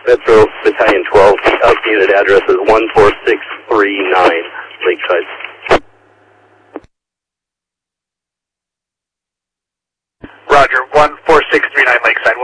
Metro Battalion 12, the updated address is 14639 Lakeside. Roger, 14639 Lakeside.